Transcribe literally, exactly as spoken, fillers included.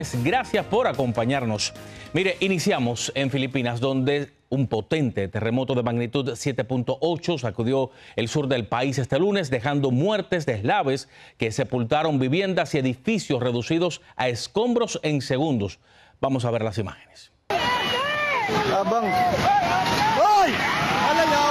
Gracias por acompañarnos. Mire, iniciamos en Filipinas, donde un potente terremoto de magnitud siete punto ocho sacudió el sur del país este lunes, dejando muertes, deslaves que sepultaron viviendas y edificios reducidos a escombros en segundos. Vamos a ver las imágenes. Abang. ¡Ay! ¡Alala!